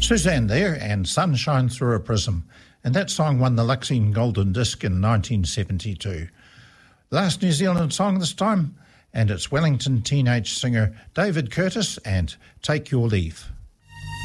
Suzanne there, and Sunshine Through a Prism. And that song won the Luxine Golden Disc in 1972. Last New Zealand song this time, and it's Wellington teenage singer David Curtis and Take Your Leave.